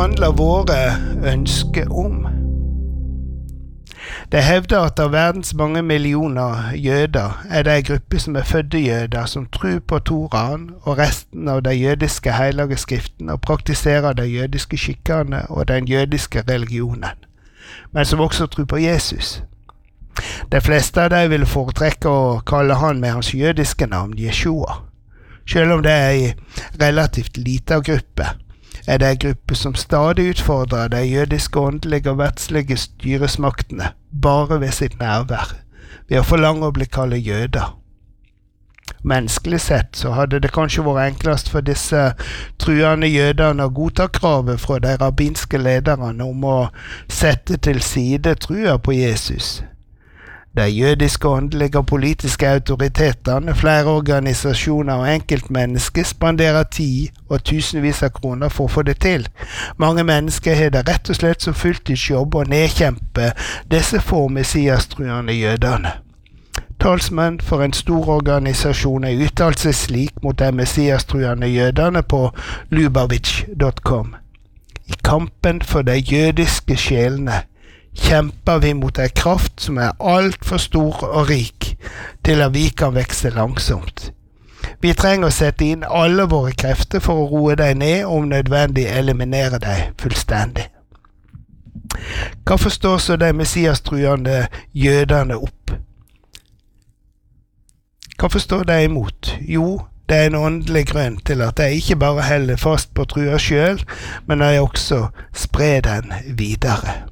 handler våre ønsker om? Det hevder at av verdens mange millioner jøder det en gruppe som fødte jøder som tror på Toraen og resten av de jødiske hellige skriftene og praktiserer de jødiske skikkene og den jødiske religionen, men som også tror på Jesus. De fleste av dem ville foretrekke å kalle han med hans jødiske navn Jeshua. Selv om det en relativt liten gruppe, det en gruppe som stadig utfordrer de jødiske åndelige og verdslige styresmaktene bare ved sitt nærvær, ved å forlange å bli kallet jøder. Menneskelig sett så hadde det kanskje vært enklest for disse truende jødene å godta kravet fra de rabbinske lederne om å sette til side trua på Jesus. De jødiske åndelige og politiske autoritetene, flere organisasjoner og enkeltmennesker spanderer 10 og tusenvis av kroner for å få det til. Mange mennesker har det rett og slett som fulltidsjobb å nedkjempe disse få messiastruende jødene. Talsmenn for en stor organisasjon uttalt seg slik mot de messiastruende jødene på lubavitch.com. I kampen for de jødiske sjelene kjemper vi mot en kraft som alt for stor og rik til at vi kan vekse langsomt. Vi trenger å sette inn alle våre krefter for å roe dem ned og om nødvendig eliminere dem fullstendig. Hva forstår så de messiastruende jødene opp? Hva forstår de imot? Jo, det en åndelig grunn til at de ikke bare holder fast på trua selv, men de også sprer den videre.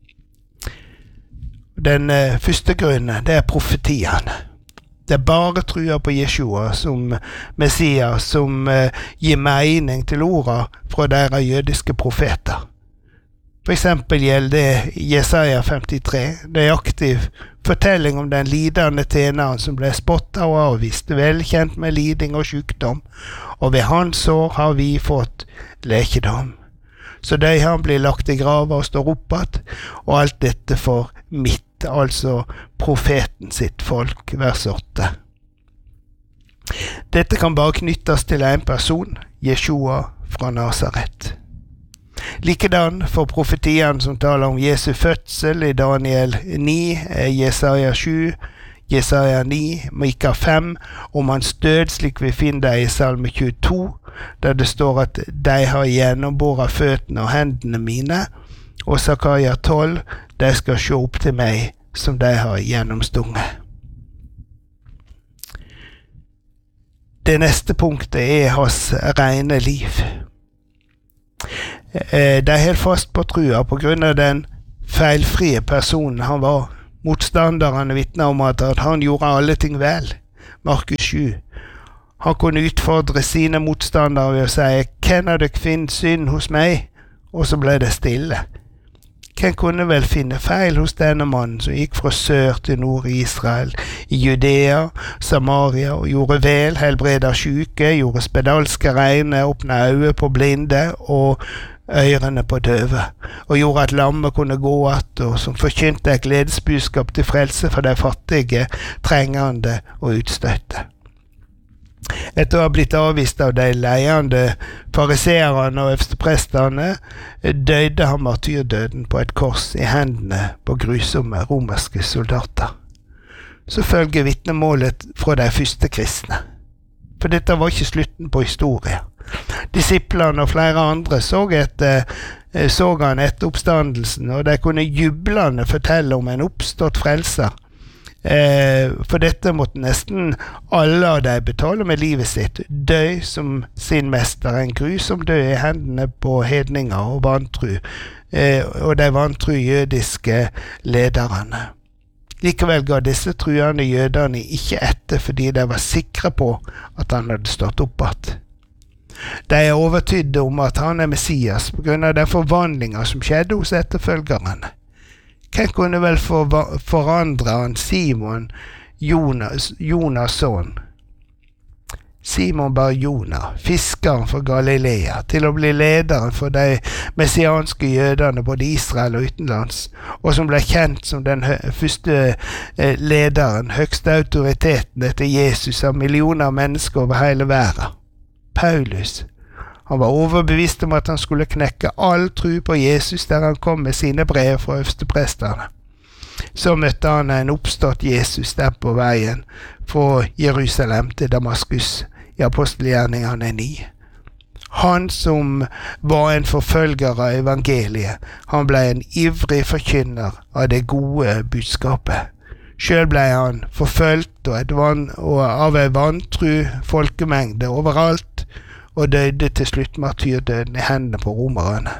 Den første grunnen, det profetiene. Det bare trua på Jeshua som Messias, som gir mening til ordene fra deres jødiske profeter. For eksempel gjelder det Jesaja 53, nøyaktig fortelling om den lidende tjeneren som ble spottet og avvist, velkjent med liding og sykdom, og ved hans år har vi fått lekedom. Så de han blir lagt i grava og står oppad, og alt dette for mitt, altså profeten sitt folk, vers 8. Dette kan bare knyttes til en person, Jeshua fra Nazaret. Likedan for profetien som taler om Jesu fødsel i Daniel 9, Jesaja 7, Jesaja 9, Mika 5, om hans død slik vi finner det i Salme 22, der det står at de har gjennomboret føttene og hendene mine, og Zakaria 12, de skal se opp til meg som de har gjennomstunget. Det neste punktet hans rene liv. De helt fast på trua på grunn av den feilfrie personen han var. Motstanderne vitner om at han gjorde alle ting vel. Markus 7. Han kunne utfordre sine motstandere ved å si, «Hvem av dere finner synd hos meg?» Og så ble det stille. Hvem kunne vel finne feil hos denne mannen som gikk fra sør til nord i Israel, i Judea, Samaria, og gjorde vel, helbreda syke, gjorde spedalske reine, åpnet øyne på blinde og ørene på døve, og gjorde at lammet kunne gå att, og som forkynte et gledesbudskap til frelse for de fattige, trengende og utstøtte. Etter å ha blitt avvist av de leiende fariseerne og øversteprestene, døde han martyrdøden på et kors i hendene på grusomme romerske soldater. Så følger vitnemålet fra de første kristne. For dette var ikke slutten på historien. Disiplene og flere andre så han etter oppstandelsen, og de kunne jublende fortelle om en oppstått frelser. For dette måtte nesten alle av dem betale med livet sitt, dø som sin mester, en grusom død i hendene på hedninger og vantru, og de vantru jødiske lederne. Likevel ga disse truende jødene ikke etter fordi de var sikre på at han hadde stått oppad. De overtydde om at han Messias på grunn av den forvandlinger som skjedde hos etterfølgerne. Hvem kunne vel forandre han Simon, Jonas sønn? Simon bar Jona, fiskeren fra Galilea, til å bli lederen for de messianske jødene både i Israel og utenlands, og som ble kjent som den første lederen, høgste autoriteten etter Jesus av millioner av mennesker over hele verden. Paulus, Han var overbevist om at han skulle knekke all tro på Jesus der han kom med sine brev fra øverstepresterne. Så møtte han en oppstått Jesus der på veien fra Jerusalem til Damaskus i apostelgjerningene 9. Han som var en forfølger av evangeliet, han ble en ivrig forkynner av det gode budskapet. Selv ble han forfølgt av en vantro folkemengde overalt, og døde til slutt martyrdøden i hendene på romerne.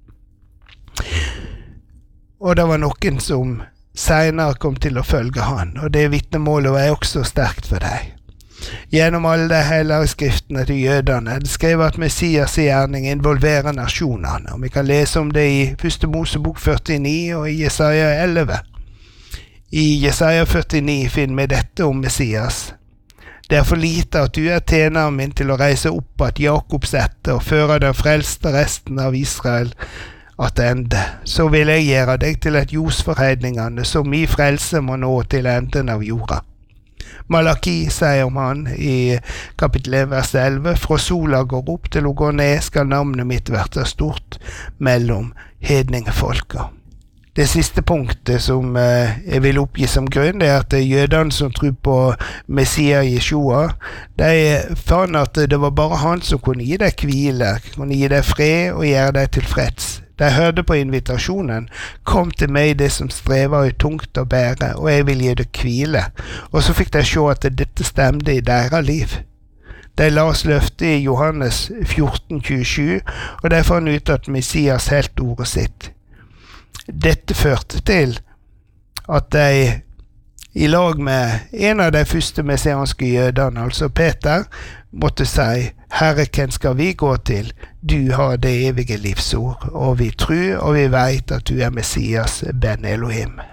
Og det var noen som senere kom til å følge han, og det vitnemålet var også sterkt for deg. Gjennom alle de hellige skriftene til jødene det skrevet at Messias gjerning involverer nasjonene, og vi kan lese om det i 1. Mosebok 49 og i Jesaja 11. I Jesaja 49 finner vi dette om Messias. Det er for lite at du er tjeneren min til å reise opp at Jakobs etter og føre den frelste resten av Israel attende. Så vil jeg gjøre deg til et ljos for heidningene, som i frelse må nå til enden av jorda. Malaki sier om han i kapittel 1 vers 11, fra sola går opp til å gå ned skal navnet mitt være stort mellom hedningefolka. Det siste punktet som jeg vil oppgi som grunn, det er at jødene som tror på Messias Jeshua, de fann at det var bare han som kunne gi deg hvile, kunne gi deg fred og gjøre deg tilfreds. De hørte på invitasjonen, kom til meg det som strever og tungt å bære, og jeg vil gi deg hvile. Og så fikk de se at dette stemte i deres liv. De las løftet i Johannes 14:27, og de fann ut at Messias helt ordet sitt. Dette førte til at de i lag med en av de første messianske jødene, altså Peter, måtte si, Herre, hvem skal vi gå til? Du har det evige livsord, og vi tror og vi vet at du er Messias, Ben Elohim.